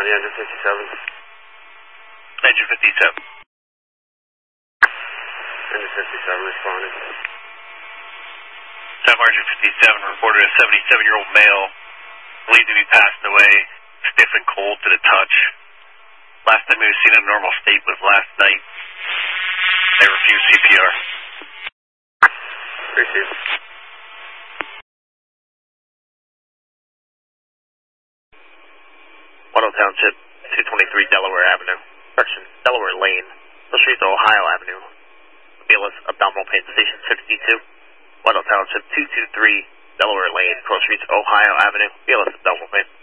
the engine 57. Engine 57. Engine 57 responding. Engine 57 reported a 77-year-old male, believed to be passed away, stiff and cold to the touch. Last time he was seen in a normal state was last night. They refused CPR. Received. Waddell Township, 223 Delaware Avenue. Correction, Delaware Lane. The street to Ohio Avenue. BLS Abdominal Pain Station 62. Waddell Township, 223 Delaware Lane. Cross Street to Ohio Avenue. BLS Abdominal Pain.